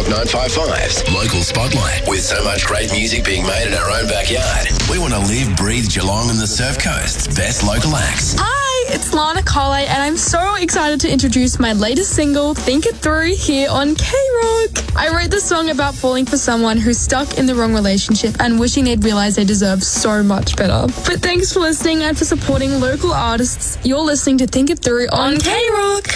955's Local Spotlight. With so much great music being made in our own backyard, we want to live, breathe Geelong and the Surf Coast's best local acts. Hi, it's Lana Carley, and I'm so excited to introduce my latest single, Think It Through, here on K-Rock. I wrote the song about falling for someone who's stuck in the wrong relationship and wishing they'd realize they deserve so much better. But thanks for listening and for supporting local artists. You're listening to Think It Through on K-Rock.